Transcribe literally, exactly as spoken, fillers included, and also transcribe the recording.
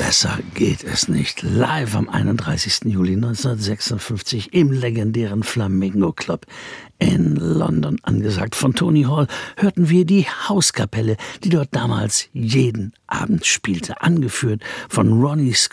Besser geht es nicht. Live am einunddreißigsten Juli neunzehnhundertsechsundfünfzig im legendären Flamingo Club in London angesagt. Von Tony Hall hörten wir die Hauskapelle, die dort damals jeden Abend spielte, angeführt von Ronnie